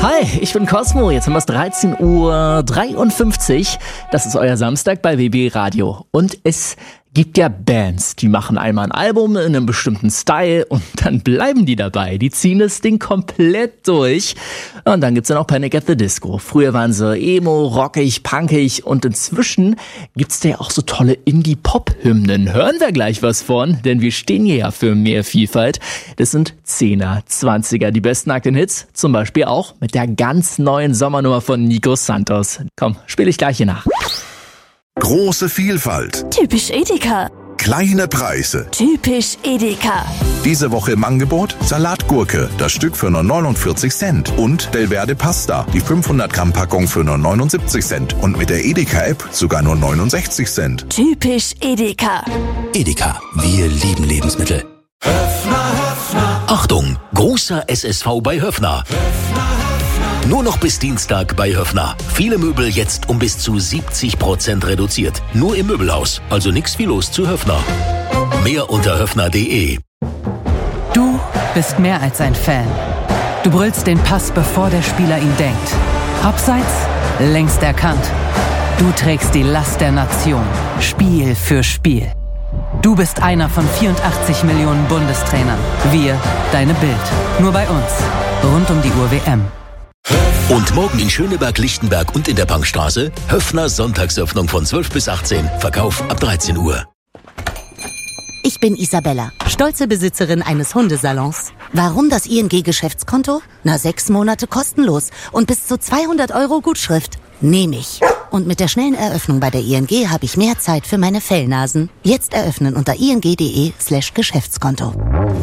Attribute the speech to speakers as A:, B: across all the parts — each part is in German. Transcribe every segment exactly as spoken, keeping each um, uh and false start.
A: Hi, ich bin Cosmo. Jetzt haben wir es dreizehn Uhr dreiundfünfzig. Das ist euer Samstag bei W B Radio. Und es gibt ja Bands, die machen einmal ein Album in einem bestimmten Style und dann bleiben die dabei. Die ziehen das Ding komplett durch. Und dann gibt's ja noch Panic at the Disco. Früher waren sie emo, rockig, punkig und inzwischen gibt's da ja auch so tolle Indie-Pop-Hymnen. Hören wir gleich was von, denn wir stehen hier ja für mehr Vielfalt. Das sind Zehner, Zwanziger, die besten aktuellen Hits, zum Beispiel auch mit der ganz neuen Sommernummer von Nico Santos. Komm, spiele ich gleich hier nach.
B: Große Vielfalt.
C: Typisch Edeka.
B: Kleine Preise.
C: Typisch Edeka.
B: Diese Woche im Angebot Salatgurke, das Stück für nur neunundvierzig Cent. Und Delverde Pasta, die fünfhundert Gramm Packung für nur neunundsiebzig Cent. Und mit der Edeka-App sogar nur neunundsechzig Cent.
C: Typisch Edeka.
D: Edeka, wir lieben Lebensmittel.
E: Höffner, Höffner.
D: Achtung, großer S S V bei Höffner.
E: Höffner, Höffner.
D: Nur noch bis Dienstag bei Höffner. Viele Möbel jetzt um bis zu siebzig Prozent reduziert. Nur im Möbelhaus, also nix wie los zu Höffner. Mehr unter höffner punkt de.
F: Du bist mehr als ein Fan. Du brüllst den Pass, bevor der Spieler ihn denkt. Abseits, längst erkannt. Du trägst die Last der Nation, Spiel für Spiel. Du bist einer von vierundachtzig Millionen Bundestrainern. Wir, deine Bild. Nur bei uns. Rund um die Uhr W M.
D: Und morgen in Schöneberg, Lichtenberg und in der Punkstraße Höffner Sonntagsöffnung von zwölf bis achtzehn. Verkauf ab dreizehn Uhr.
G: Ich bin Isabella, stolze Besitzerin eines Hundesalons. Warum das I N G-Geschäftskonto? Na, sechs Monate kostenlos und bis zu zweihundert Euro Gutschrift. Nehme ich. Und mit der schnellen Eröffnung bei der I N G habe ich mehr Zeit für meine Fellnasen. Jetzt eröffnen unter ing.de slash Geschäftskonto.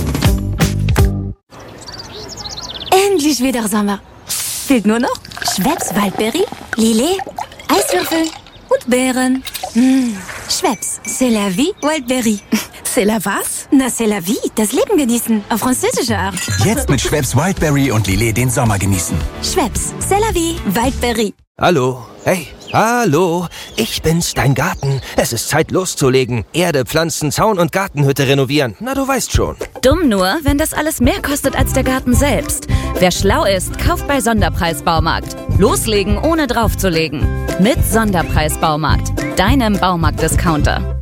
C: Endlich wieder Sommer. Fehlt nur noch Schweppes Waldbeere, Lillet, Eiswürfel und Beeren. Mmh. Schweppes, c'est la vie, Waldbeere.
H: C'est la was?
C: Na, c'est la vie, das Leben genießen, auf französische Art.
I: Jetzt mit Schweppes Wildberry und Lillet den Sommer genießen.
C: Schweppes, c'est la vie, Waldbeere.
J: Hallo, hey, hallo, ich bin's, dein Garten. Es ist Zeit loszulegen. Erde, Pflanzen, Zaun und Gartenhütte renovieren. Na, du weißt schon.
K: Dumm nur, wenn das alles mehr kostet als der Garten selbst. Wer schlau ist, kauft bei Sonderpreis-Baumarkt. Loslegen, ohne draufzulegen. Mit Sonderpreis-Baumarkt, deinem Baumarkt-Discounter.